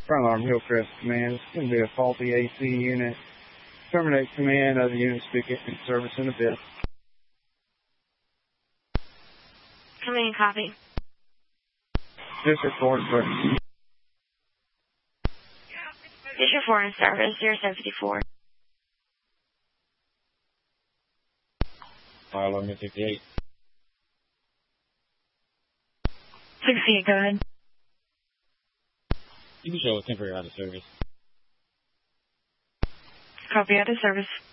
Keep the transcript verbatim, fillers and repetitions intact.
Front Alarm Hillcrest Command. It's going to be a faulty A C unit. Terminate command. Other units to be in service in a bit. Command, copy. District four, sir. District four in service, zero seven five four. Fire alarm sixty-eight. sixty-eight, go ahead. You can show a temporary out of service. Copy, out of service.